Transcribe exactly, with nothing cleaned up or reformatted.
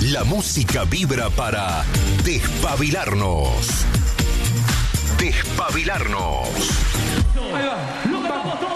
La música vibra para despabilarnos. Despabilarnos. Ahí va. Lo cantamos todos.